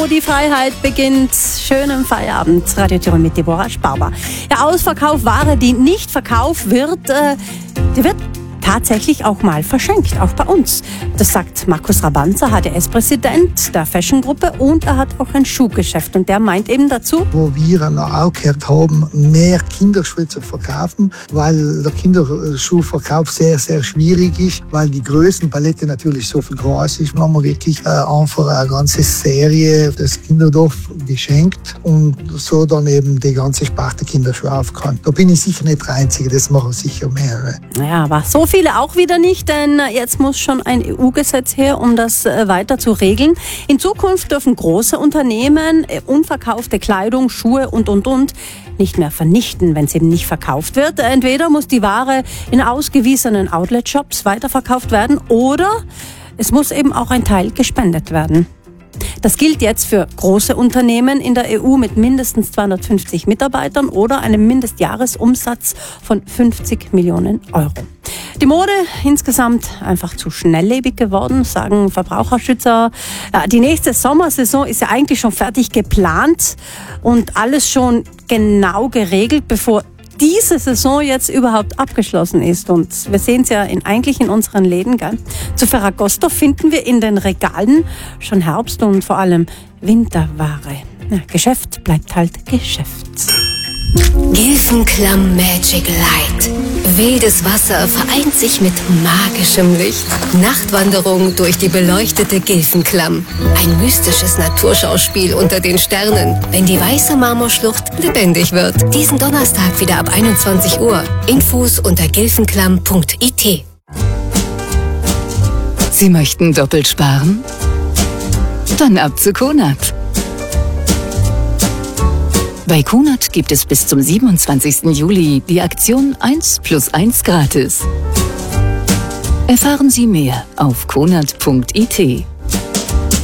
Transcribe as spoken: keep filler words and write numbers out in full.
Die Freiheit beginnt. Schönen Feierabend. Radio Tirol mit Deborah Sparber. Der Ausverkauf Ware, die nicht verkauft wird, äh, die wird tatsächlich auch mal verschenkt, auch bei uns. Das sagt Markus Rabanza, H D S-Präsident der Fashion-Gruppe, und er hat auch ein Schuhgeschäft und der meint eben dazu, wo wir auch gehört haben, mehr Kinderschuhe zu verkaufen, weil der Kinderschuhverkauf sehr, sehr schwierig ist, weil die Größenpalette natürlich so viel groß ist. Wir haben wirklich äh, einfach eine ganze Serie des Kinderdorf geschenkt und so dann eben die ganze Sparte Kinderschuhe aufgeräumt. Da bin ich sicher nicht der Einzige, das machen sicher mehrere. Ja, aber so viele auch wieder nicht, denn jetzt muss schon ein E U-Gesetz her, um das weiter zu regeln. In Zukunft dürfen große Unternehmen unverkaufte Kleidung, Schuhe und, und, und nicht mehr vernichten, wenn es eben nicht verkauft wird. Entweder muss die Ware in ausgewiesenen Outlet-Shops weiterverkauft werden oder es muss eben auch ein Teil gespendet werden. Das gilt jetzt für große Unternehmen in der E U mit mindestens zweihundertfünfzig Mitarbeitern oder einem Mindestjahresumsatz von fünfzig Millionen Euro. Die Mode insgesamt einfach zu schnelllebig geworden, sagen Verbraucherschützer. Die nächste Sommersaison ist ja eigentlich schon fertig geplant und alles schon genau geregelt, bevor diese Saison jetzt überhaupt abgeschlossen ist. Und wir sehen es ja in, eigentlich in unseren Läden. Gell? Zu Ferragosto finden wir in den Regalen schon Herbst- und vor allem Winterware. Ja, Geschäft bleibt halt Geschäft. Gilfenklamm Magic Light. Wildes Wasser vereint sich mit magischem Licht. Nachtwanderung durch die beleuchtete Gilfenklamm. Ein mystisches Naturschauspiel unter den Sternen, wenn die weiße Marmorschlucht lebendig wird. Diesen Donnerstag wieder ab einundzwanzig Uhr. Infos unter gilfenklamm punkt I T. Sie möchten doppelt sparen? Dann ab zu Kunert. Bei Kunert gibt es bis zum siebenundzwanzigsten Juli die Aktion eins plus eins gratis. Erfahren Sie mehr auf kunert punkt I T.